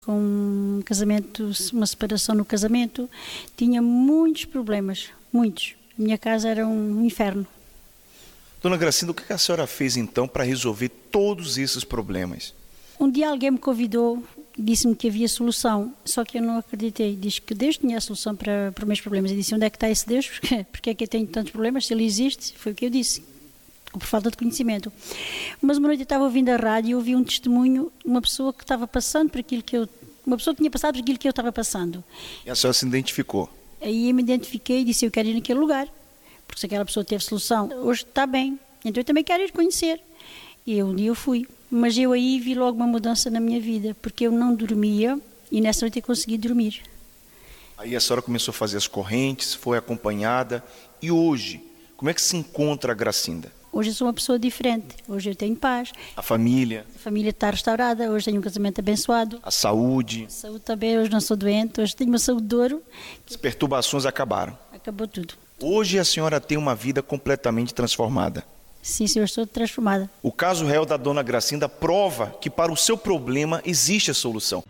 Com um casamento, uma separação no casamento, tinha muitos problemas, muitos. Minha casa era um inferno. Dona Gracinda, o que a senhora fez então para resolver todos esses problemas? Um dia alguém me convidou, disse-me que havia solução, só que eu não acreditei. Diz que Deus tinha a solução para os meus problemas. Eu disse, onde é que está esse Deus? Porque é que eu tenho tantos problemas? Se ele existe, foi o que eu disse, por falta de conhecimento. Mas uma noite eu estava ouvindo a rádio e ouvi um testemunho de uma pessoa que estava passando por aquilo que eu... Uma pessoa que tinha passado por aquilo que eu estava passando. E a senhora se identificou? Aí eu me identifiquei e disse, eu quero ir naquele lugar, porque se aquela pessoa teve solução, hoje está bem, então eu também quero ir conhecer. E um dia eu fui, mas eu aí vi logo uma mudança na minha vida, porque eu não dormia e nessa noite eu consegui dormir. Aí a senhora começou a fazer as correntes, foi acompanhada, e hoje, como é que se encontra a Gracinda? Hoje eu sou uma pessoa diferente, hoje eu tenho paz. A família Está restaurada, hoje tenho um casamento abençoado. a saúde, A saúde também, hoje não sou doente, hoje tenho uma saúde de ouro. as perturbações acabaram. Acabou tudo. Hoje a senhora tem uma vida completamente transformada. Sim, senhor, estou transformada. O caso real da dona Gracinda prova que para o seu problema existe a solução.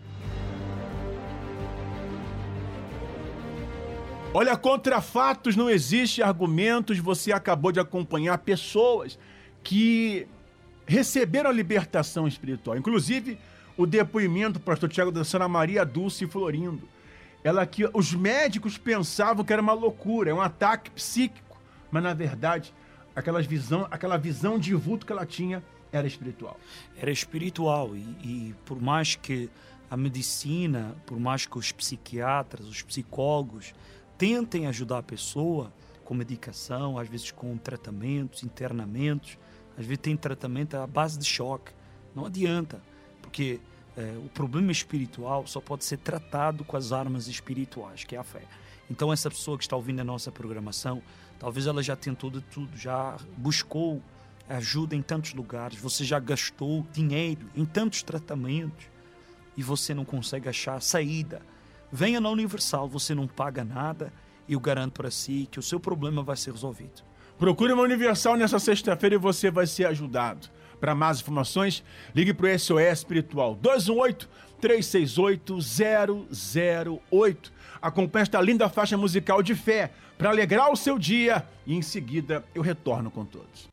Olha, contra fatos não existe argumentos. Você acabou de acompanhar pessoas que receberam a libertação espiritual. Inclusive, o depoimento do pastor Tiago da Santa Maria Dulce Florindo. Ela que os médicos pensavam que era uma loucura, é um ataque psíquico. Mas, na verdade, aquela visão de vulto que ela tinha era espiritual. Era espiritual e por mais que a medicina, por mais que os psiquiatras, os psicólogos tentem ajudar a pessoa com medicação, às vezes com tratamentos, internamentos, às vezes tem tratamento à base de choque. Não adianta, porque o problema espiritual só pode ser tratado com as armas espirituais, que é a fé. Então essa pessoa que está ouvindo a nossa programação, talvez ela já tentou de tudo, já buscou ajuda em tantos lugares, você já gastou dinheiro em tantos tratamentos e você não consegue achar saída. Venha na Universal, você não paga nada e eu garanto para si que o seu problema vai ser resolvido. Procure uma Universal nessa sexta-feira e você vai ser ajudado. Para mais informações, ligue para o SOS Espiritual 218-368-008. Acompanhe esta linda faixa musical de fé para alegrar o seu dia e em seguida eu retorno com todos.